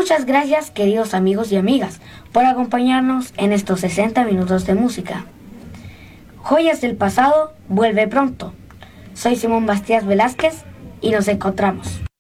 Muchas gracias, queridos amigos y amigas, por acompañarnos en estos 60 minutos de música. Joyas del pasado vuelve pronto. Soy Simón Bastías Velázquez y nos encontramos.